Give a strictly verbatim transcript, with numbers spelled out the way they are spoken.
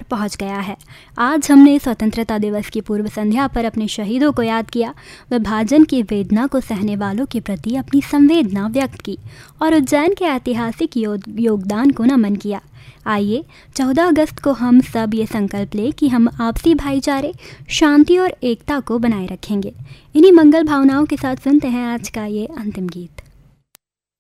पहुंच गया है। आज हमने स्वतंत्रता दिवस की पूर्व संध्या पर अपने शहीदों को याद किया, विभाजन की वेदना को सहने वालों के प्रति अपनी संवेदना व्यक्त की और उज्जैन के ऐतिहासिक योगदान को नमन किया। आइए चौदह अगस्त को हम सब ये संकल्प लें कि हम आपसी भाईचारे, शांति और एकता को बनाए रखेंगे। इन्हीं मंगल भावनाओं के साथ सुनते हैं आज का ये अंतिम गीत।